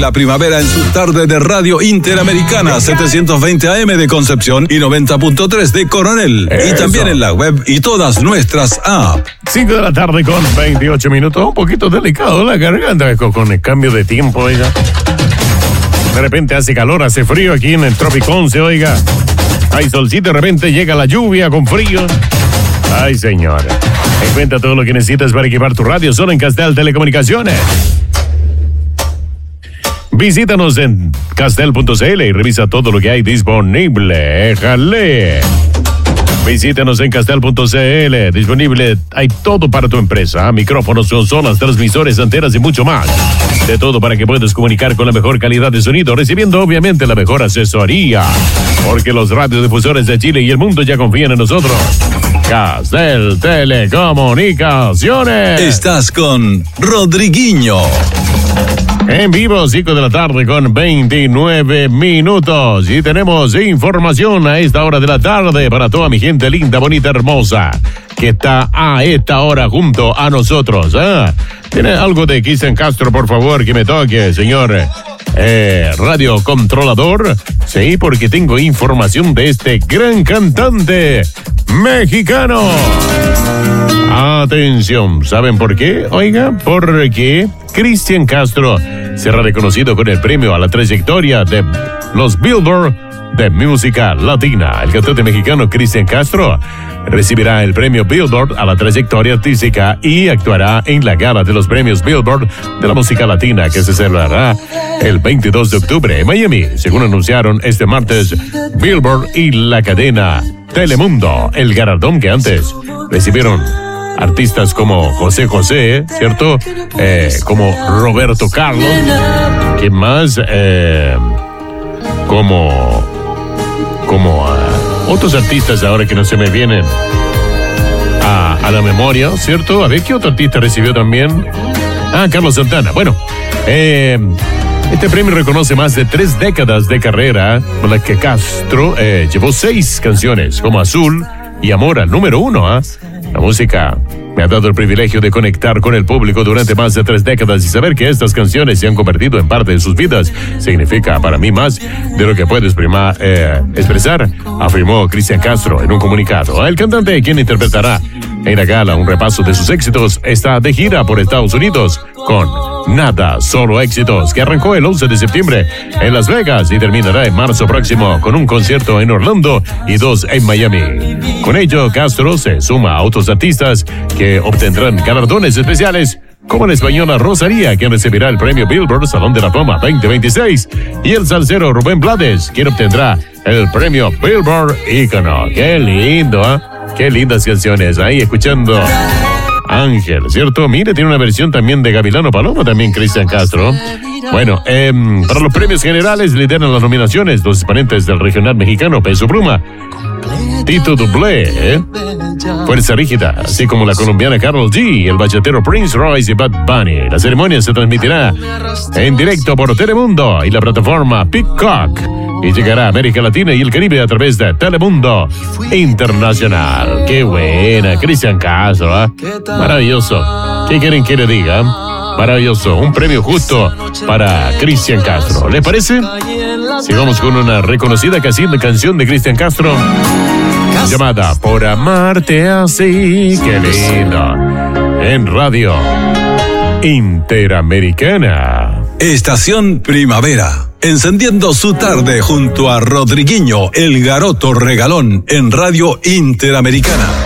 La primavera en su tarde de Radio Interamericana, 720 AM de Concepción y 90.3 de Coronel. Eso. Y también en la web y todas nuestras apps. 5 de la tarde con 28 minutos. Un poquito delicado la garganta con el cambio de tiempo, oiga. De repente hace calor, hace frío aquí en el Trópico 11, oiga. Hay solcito, de repente llega la lluvia con frío. Ay, señora. Encuentra todo lo que necesitas para equipar tu radio solo en Castel Telecomunicaciones. Visítanos en castel.cl y revisa todo lo que hay disponible. ¡Éjale! Visítanos en castel.cl. Disponible, hay todo para tu empresa. Micrófonos, consolas, transmisores, antenas y mucho más. De todo para que puedas comunicar con la mejor calidad de sonido, recibiendo obviamente la mejor asesoría. Porque los radiodifusores de Chile y el mundo ya confían en nosotros. Castel Telecomunicaciones. Estás con Rodriguinho. En vivo, 5 de la tarde con 29 minutos. Y tenemos información a esta hora de la tarde para toda mi gente linda, bonita, hermosa, que está a esta hora junto a nosotros. ¿Tiene algo de Cristian Castro, por favor, que me toque, señor radio controlador? Sí, porque tengo información de este gran cantante mexicano. Atención, ¿saben por qué? Oiga, porque Cristian Castro será reconocido con el premio a la trayectoria de los Billboard de música latina. El cantante mexicano Cristian Castro recibirá el premio Billboard a la trayectoria artística y actuará en la gala de los premios Billboard de la música latina que se celebrará el 22 de octubre en Miami, según anunciaron este martes Billboard y la cadena Telemundo. El galardón que antes recibieron artistas como José José, ¿cierto? Como Roberto Carlos. ¿Quién más? Como otros artistas ahora que no se me vienen a la memoria, ¿cierto? A ver, ¿qué otro artista recibió también? Carlos Santana. Bueno, este premio reconoce más de 3 décadas de carrera con la que Castro llevó 6 canciones, como Azul y Amor al número 1, La música me ha dado el privilegio de conectar con el público durante más de 3 décadas y saber que estas canciones se han convertido en parte de sus vidas significa para mí más de lo que puedo expresar, afirmó Cristian Castro en un comunicado. El cantante, quien interpretará en la gala un repaso de sus éxitos, está de gira por Estados Unidos con Nada, Solo Éxitos, que arrancó el 11 de septiembre en Las Vegas y terminará en marzo próximo con un concierto en Orlando y 2 en Miami. Con ello, Castro se suma a otros artistas que obtendrán galardones especiales, como la española Rosalía, quien recibirá el premio Billboard Salón de la Fama 2026, y el salsero Rubén Blades, quien obtendrá el premio Billboard Ícono. ¡Qué lindo! ¡Qué lindas canciones! Ahí escuchando Ángel, ¿cierto? Mire, tiene una versión también de Gavilano Paloma, también Cristian Castro. Bueno, para los premios generales lideran las nominaciones los exponentes del regional mexicano Peso Pluma, Tito Doblé, Fuerza Rígida, así como la colombiana Karol G, el bachatero Prince Royce y Bad Bunny. La ceremonia se transmitirá en directo por Telemundo y la plataforma Peacock y llegará a América Latina y el Caribe a través de Telemundo Internacional. ¡Qué buena! Cristian Castro, maravilloso. ¿Qué quieren que le diga? Maravilloso. Un premio justo para Cristian Castro. ¿Les parece? Sigamos con una reconocida canción de Cristian Castro llamada Por Amarte Así. ¡Qué lindo! En Radio Interamericana. Estación Primavera, encendiendo su tarde junto a Rodriguinho, el garoto regalón en Radio Interamericana.